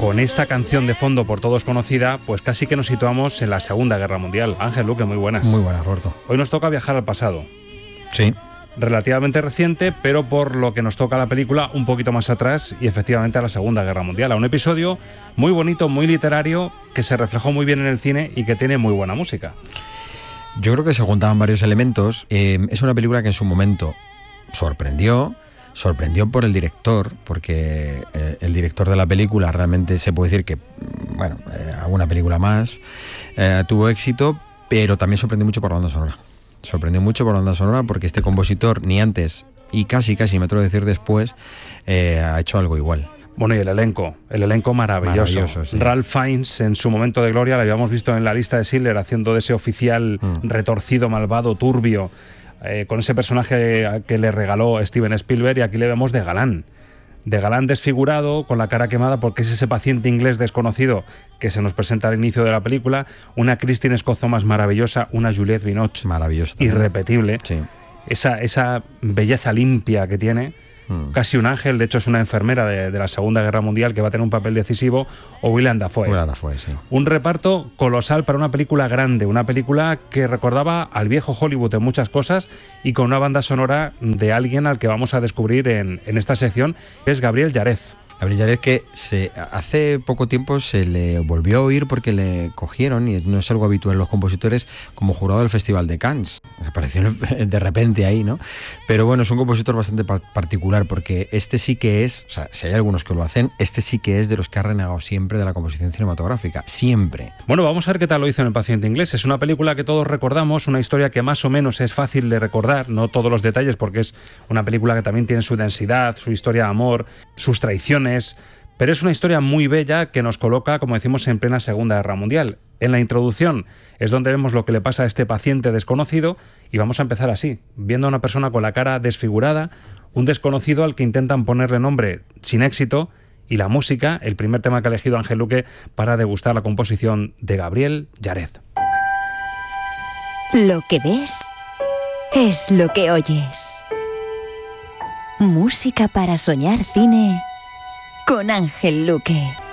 con esta canción de fondo por todos conocida, pues casi que nos situamos en la Segunda Guerra Mundial. Ángel Luque, muy buenas. Muy buenas, Roberto. Hoy nos toca viajar al pasado. Sí. Relativamente reciente, pero por lo que nos toca la película, un poquito más atrás y efectivamente a la Segunda Guerra Mundial. A un episodio muy bonito, muy literario, que se reflejó muy bien en el cine y que tiene muy buena música. Yo creo que se juntaban varios elementos. Es una película que en su momento sorprendió por el director, porque el director de la película realmente se puede decir que, bueno, alguna película más tuvo éxito, pero también sorprendió mucho por la banda sonora. Sorprendió mucho por la banda sonora porque este compositor ni antes y casi me atrevo a decir después ha hecho algo igual. Bueno, y el elenco maravilloso. Sí. Ralph Fiennes, en su momento de gloria, lo habíamos visto en La lista de Schindler haciendo de ese oficial retorcido, malvado, turbio, con ese personaje que le regaló Steven Spielberg, y aquí le vemos de galán desfigurado, con la cara quemada, porque es ese paciente inglés desconocido que se nos presenta al inicio de la película, una Christine Scott Thomas maravillosa, una Juliette Binoche maravillosa, irrepetible, sí. Esa belleza limpia que tiene, casi un ángel. De hecho es una enfermera de la Segunda Guerra Mundial que va a tener un papel decisivo, o Willem Dafoe. Sí. Un reparto colosal para una película grande, una película que recordaba al viejo Hollywood en muchas cosas, y con una banda sonora de alguien al que vamos a descubrir en esta sección, que es Gabriel Yarez. Gabriel Yarez, que hace poco tiempo se le volvió a oír porque le cogieron, y no es algo habitual en los compositores, como jurado del Festival de Cannes. Apareció de repente ahí, ¿no? Pero bueno, es un compositor bastante particular, porque este sí que es, o sea, si hay algunos que lo hacen, este sí que es de los que ha renegado siempre de la composición cinematográfica, siempre. Bueno, vamos a ver qué tal lo hizo en El paciente inglés. Es una película que todos recordamos, una historia que más o menos es fácil de recordar, no todos los detalles, porque es una película que también tiene su densidad, su historia de amor, sus traiciones, pero es una historia muy bella que nos coloca, como decimos, en plena Segunda Guerra Mundial. En la introducción es donde vemos lo que le pasa a este paciente desconocido, y vamos a empezar así, viendo a una persona con la cara desfigurada, un desconocido al que intentan ponerle nombre sin éxito, y la música, el primer tema que ha elegido Ángel Luque para degustar la composición de Gabriel Yarez. Lo que ves es lo que oyes. Música para soñar cine con Ángel Luque.